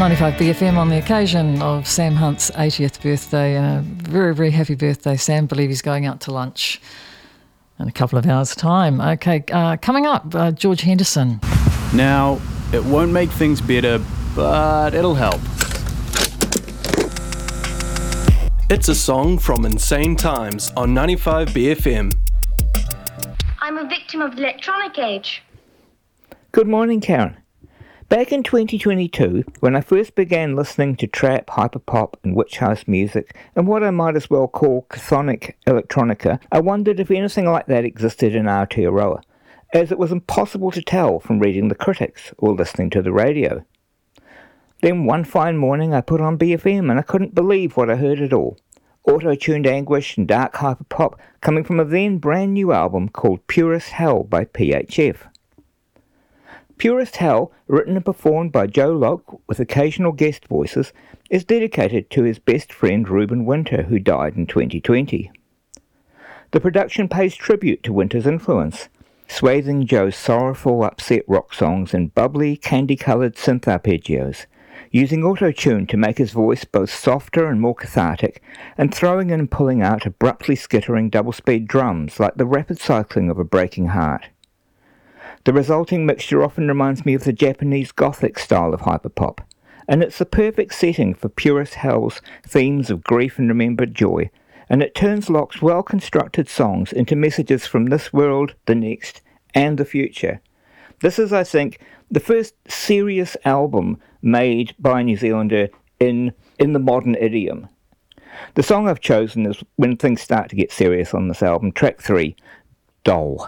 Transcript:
95 BFM on the occasion of Sam Hunt's 80th birthday. And a very, very happy birthday, Sam. Believe he's going out to lunch in a couple of hours' time. Okay, coming up, George Henderson. Now, it won't make things better, but it'll help. It's a song from Insane Times on 95 BFM. I'm a victim of the electronic age. Good morning, Karen. Back in 2022, when I first began listening to trap, hyperpop and witch house music, and what I might as well call chthonic electronica, I wondered if anything like that existed in Aotearoa, as it was impossible to tell from reading the critics or listening to the radio. Then one fine morning I put on BFM and I couldn't believe what I heard at all. Auto-tuned anguish and dark hyperpop coming from a then brand new album called Purest Hell by PHF. Purest Hell, written and performed by Joe Locke with occasional guest voices, is dedicated to his best friend Reuben Winter, who died in 2020. The production pays tribute to Winter's influence, swathing Joe's sorrowful, upset rock songs in bubbly, candy-coloured synth arpeggios, using auto-tune to make his voice both softer and more cathartic, and throwing in and pulling out abruptly skittering double-speed drums like the rapid cycling of a breaking heart. The resulting mixture often reminds me of the Japanese Gothic style of hyperpop, and it's the perfect setting for Purest Hell's themes of grief and remembered joy, and it turns Locke's well-constructed songs into messages from this world, the next, and the future. This is, I think, the first serious album made by a New Zealander in the modern idiom. The song I've chosen is when things start to get serious on this album, track 3, Doll.